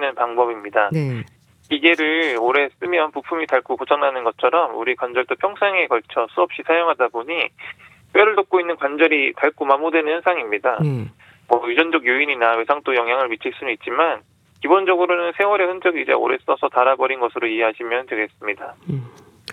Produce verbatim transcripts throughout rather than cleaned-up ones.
있는 방법입니다. 네. 기계를 오래 쓰면 부품이 닳고 고장나는 것처럼 우리 관절도 평생에 걸쳐 수없이 사용하다 보니 뼈를 덮고 있는 관절이 닳고 마모되는 현상입니다. 네. 뭐 유전적 요인이나 외상도 영향을 미칠 수는 있지만 기본적으로는 세월의 흔적이자 오래 써서 닳아버린 것으로 이해하시면 되겠습니다. 음.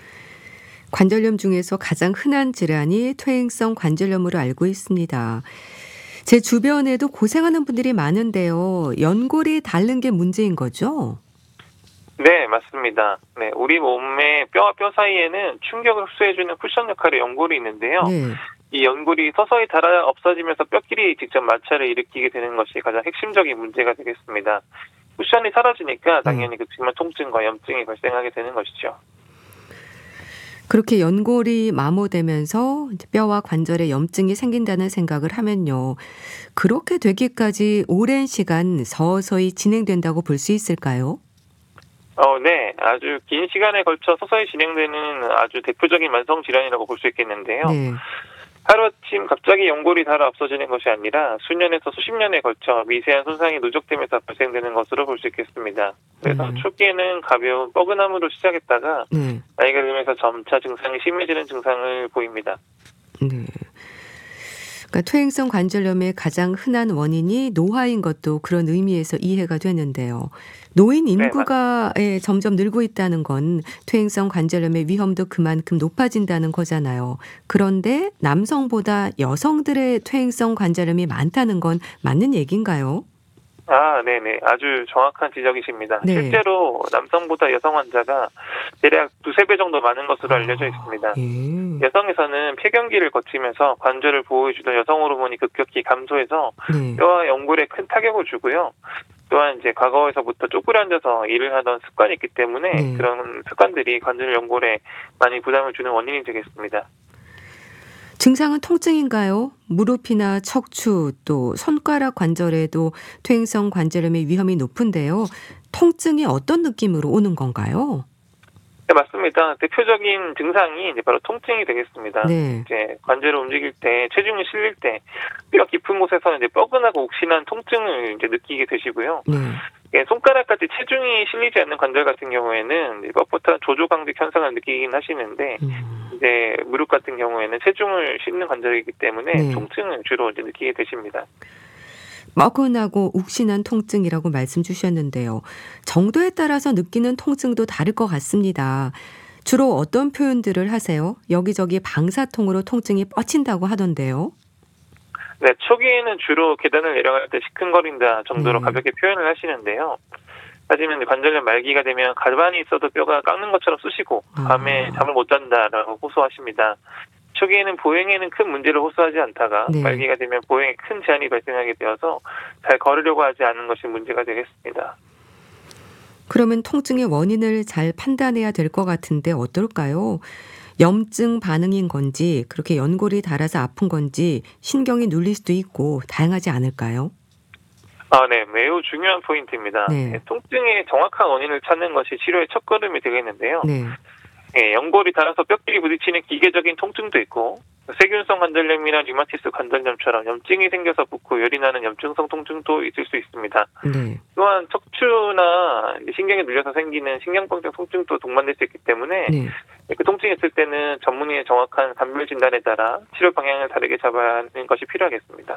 관절염 중에서 가장 흔한 질환이 퇴행성 관절염으로 알고 있습니다. 제 주변에도 고생하는 분들이 많은데요. 연골이 닳는 게 문제인 거죠? 네, 맞습니다. 네, 우리 몸의 뼈와 뼈 사이에는 충격을 흡수해주는 쿠션 역할의 연골이 있는데요. 네. 이 연골이 서서히 닳아 없어지면서 뼈끼리 직접 마찰을 일으키게 되는 것이 가장 핵심적인 문제가 되겠습니다. 쿠션이 사라지니까 당연히 급식만 통증과 염증이 발생하게 되는 것이죠. 그렇게 연골이 마모되면서 이제 뼈와 관절에 염증이 생긴다는 생각을 하면요. 그렇게 되기까지 오랜 시간 서서히 진행된다고 볼 수 있을까요? 어, 네. 아주 긴 시간에 걸쳐 서서히 진행되는 아주 대표적인 만성 질환이라고 볼 수 있겠는데요. 네. 하루아침 갑자기 연골이 닳아 없어지는 것이 아니라 수년에서 수십 년에 걸쳐 미세한 손상이 누적되면서 발생되는 것으로 볼 수 있겠습니다. 그래서 네. 초기에는 가벼운 뻐근함으로 시작했다가 네. 나이가 들면서 점차 증상이 심해지는 증상을 보입니다. 네. 그러니까 퇴행성 관절염의 가장 흔한 원인이 노화인 것도 그런 의미에서 이해가 되는데요. 노인 인구가 예, 점점 늘고 있다는 건 퇴행성 관절염의 위험도 그만큼 높아진다는 거잖아요. 그런데 남성보다 여성들의 퇴행성 관절염이 많다는 건 맞는 얘기인가요? 아, 네네. 아주 정확한 지적이십니다. 네. 실제로 남성보다 여성 환자가 대략 두세 배 정도 많은 것으로 알려져 아, 있습니다. 예. 여성에서는 폐경기를 거치면서 관절을 보호해주던 여성 호르몬이 급격히 감소해서 네. 뼈와 연골에 큰 타격을 주고요. 또한 이제 과거에서부터 쪼그려 앉아서 일을 하던 습관이 있기 때문에 네. 그런 습관들이 관절 연골에 많이 부담을 주는 원인이 되겠습니다. 증상은 통증인가요? 무릎이나 척추 또 손가락 관절에도 퇴행성 관절염의 위험이 높은데요. 통증이 어떤 느낌으로 오는 건가요? 네, 맞습니다. 대표적인 증상이 이제 바로 통증이 되겠습니다. 네. 이제 관절을 움직일 때, 체중이 실릴 때, 뼈 깊은 곳에서 이제 뻐근하고 욱신한 통증을 이제 느끼게 되시고요. 네. 예, 손가락까지 체중이 실리지 않는 관절 같은 경우에는 뻣뻣한 조조강직 현상을 느끼긴 하시는데, 음. 이제 무릎 같은 경우에는 체중을 싣는 관절이기 때문에 네. 통증을 주로 이제 느끼게 되십니다. 뻐근하고 욱신한 통증이라고 말씀 주셨는데요. 정도에 따라서 느끼는 통증도 다를 것 같습니다. 주로 어떤 표현들을 하세요? 여기저기 방사통으로 통증이 뻗친다고 하던데요. 네, 초기에는 주로 계단을 내려갈 때 시큰거린다 정도로 네. 가볍게 표현을 하시는데요. 하지만 관절염 말기가 되면 가만히 있어도 뼈가 깎는 것처럼 쑤시고 밤에 아. 잠을 못 잔다라고 호소하십니다. 초기에는 보행에는 큰 문제를 호소하지 않다가 네. 말기가 되면 보행에 큰 제한이 발생하게 되어서 잘 걸으려고 하지 않는 것이 문제가 되겠습니다. 그러면 통증의 원인을 잘 판단해야 될 것 같은데 어떨까요? 염증 반응인 건지 그렇게 연골이 닳아서 아픈 건지 신경이 눌릴 수도 있고 다양하지 않을까요? 아, 네, 매우 중요한 포인트입니다. 네. 네, 통증의 정확한 원인을 찾는 것이 치료의 첫걸음이 되겠는데요. 네. 예, 연골이 닳아서 뼈끼리 부딪히는 기계적인 통증도 있고 세균성 관절염이나 류마티스 관절염처럼 염증이 생겨서 붓고 열이 나는 염증성 통증도 있을 수 있습니다. 네. 또한 척추나 신경이 눌려서 생기는 신경방정 통증도 동반될 수 있기 때문에 네. 그 통증이 있을 때는 전문의의 정확한 감별 진단에 따라 치료 방향을 다르게 잡아야 하는 것이 필요하겠습니다.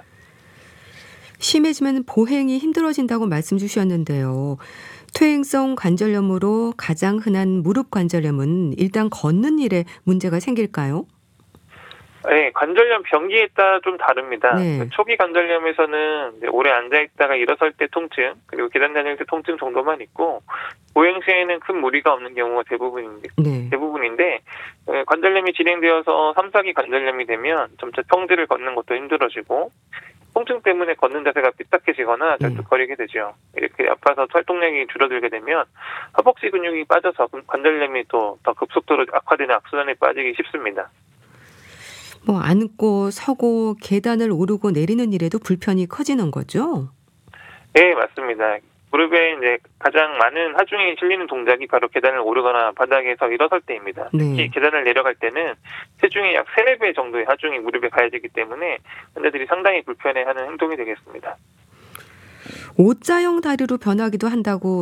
심해지면 보행이 힘들어진다고 말씀 주셨는데요. 퇴행성 관절염으로 가장 흔한 무릎 관절염은 일단 걷는 일에 문제가 생길까요? 네, 관절염 병기에 따라 좀 다릅니다. 네. 초기 관절염에서는 이제 오래 앉아있다가 일어설 때 통증, 그리고 계단 다닐 때 통증 정도만 있고 보행 시에는 큰 무리가 없는 경우가 대부분인데, 네. 대부분인데 관절염이 진행되어서 삼, 사 기 관절염이 되면 점차 평지를 걷는 것도 힘들어지고 통증 때문에 걷는 자세가 삐딱해지거나 절뚝거리게 되죠. 이렇게 아파서 활동량이 줄어들게 되면 허벅지 근육이 빠져서 관절염이 또 더 급속도로 악화되는 악순환에 빠지기 쉽습니다. 뭐 앉고 서고 계단을 오르고 내리는 일에도 불편이 커지는 거죠? 네, 맞습니다. 무릎에 이제 가장 많은 하중이 실리는 동작이 바로 계단을 오르거나 바닥에서 일어설 때입니다. 네. 특히 계단을 내려갈 때는 체중의 약 세네 배 정도의 하중이 무릎에 가해지기 때문에 환자들이 상당히 불편해하는 행동이 되겠습니다. 오자형 다리로 변하기도 한다고